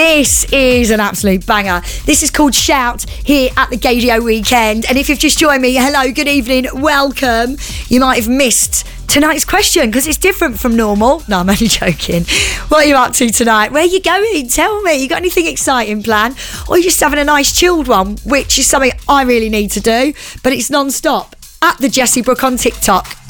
This is an absolute banger. This is called Shout here at the Gaydio Weekend. And if you've just joined me, hello, good evening, welcome. You might have missed tonight's question because it's different from normal. No, I'm only joking. What are you up to tonight? Where are you going? Tell me. You got anything exciting planned? Or are you just having a nice chilled one, which is something I really need to do, but it's non-stop. At the Jessie Brooke on TikTok.